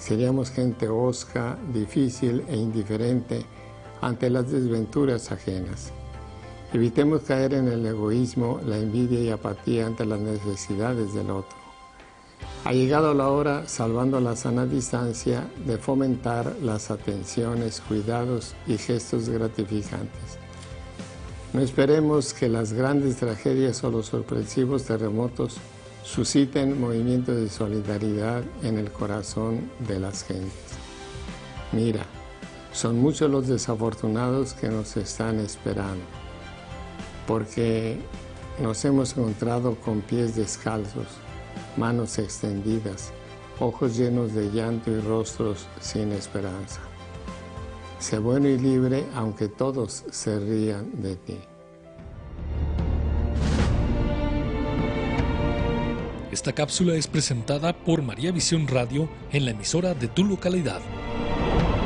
Seríamos gente hosca, difícil e indiferente ante las desventuras ajenas. Evitemos caer en el egoísmo, la envidia y apatía ante las necesidades del otro. Ha llegado la hora, salvando la sana distancia, de fomentar las atenciones, cuidados y gestos gratificantes. No esperemos que las grandes tragedias o los sorpresivos terremotos susciten movimientos de solidaridad en el corazón de las gentes. Mira, son muchos los desafortunados que nos están esperando, porque nos hemos encontrado con pies descalzos, manos extendidas, ojos llenos de llanto y rostros sin esperanza. Sé bueno y libre, aunque todos se rían de ti. Esta cápsula es presentada por María Visión Radio en la emisora de tu localidad.